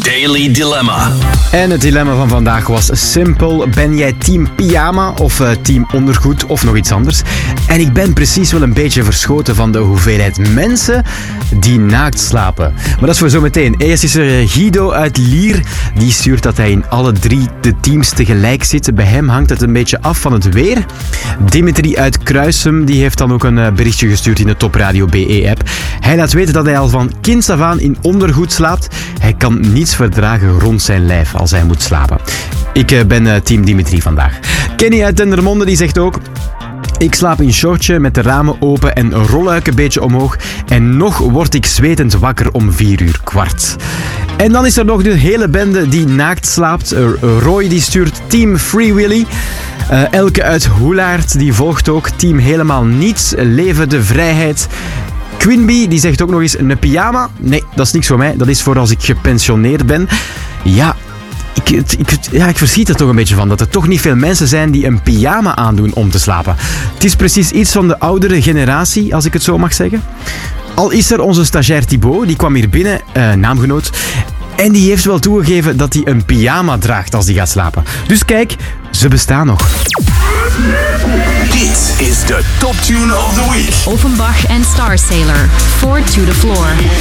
Daily Dilemma. En het dilemma van vandaag was simpel. Ben jij team pyjama of team ondergoed of nog iets anders? En ik ben precies wel een beetje verschoten van de hoeveelheid mensen die naakt slapen. Maar dat is voor zometeen. Eerst is er Guido uit Lier. Die stuurt dat hij in alle 3 de teams tegelijk zit. Bij hem hangt het een beetje af van het weer. Dimitri uit Kruisum die heeft dan ook een berichtje gestuurd in de Top Radio BE-app. Hij laat weten dat hij al van kinds af aan in ondergoed slaapt. Hij kan niets verdragen rond zijn lijf als hij moet slapen. Ik ben team Dimitri vandaag. Kenny uit Dendermonde die zegt ook: ik slaap in shortje met de ramen open en een rolluik een beetje omhoog. En nog word ik zwetend wakker om 4:15. En dan is er nog de hele bende die naakt slaapt. Roy die stuurt team Free Willy. Elke uit Hoelaert die volgt ook team helemaal niets. Leven de vrijheid. Quinby die zegt ook nog eens een pyjama. Nee, dat is niks voor mij. Dat is voor als ik gepensioneerd ben. Ja, ik verschiet er toch een beetje van dat er toch niet veel mensen zijn die een pyjama aandoen om te slapen. Het is precies iets van de oudere generatie, als ik het zo mag zeggen. Al is er onze stagiair Thibaut, die kwam hier binnen, naamgenoot. En die heeft wel toegegeven dat hij een pyjama draagt als hij gaat slapen. Dus kijk, ze bestaan nog. Dit is de Top Tune of the Week. Offenbach en Starsailor, 4 to the Floor.